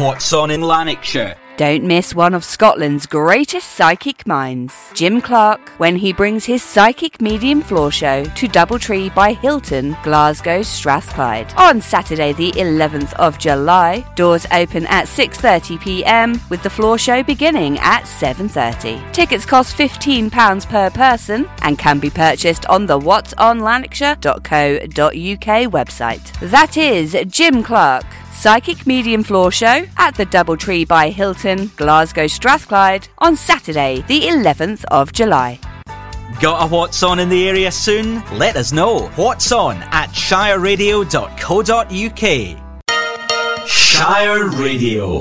What's on in Lanarkshire? Don't miss one of Scotland's greatest psychic minds, Jim Clark, when he brings his Psychic Medium Floor Show to Doubletree by Hilton, Glasgow, Strathclyde. On Saturday the 11th of July, doors open at 6:30pm with the floor show beginning at 7:30. Tickets cost £15 per person and can be purchased on the whatsonlanarkshire.co.uk website. That is Jim Clark, Psychic Medium Floor Show at the Doubletree by Hilton, Glasgow, Strathclyde on Saturday the 11th of July. Got a What's On in the area soon? Let us know. What's On at shireradio.co.uk. Shire Radio.